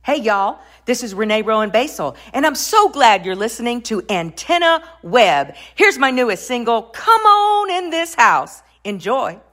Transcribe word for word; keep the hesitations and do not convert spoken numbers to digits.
Hey, y'all, this is Renee Rowan Basel, and I'm so glad you're listening to Antenna Web. Here's my newest single, Come On in This House. Enjoy.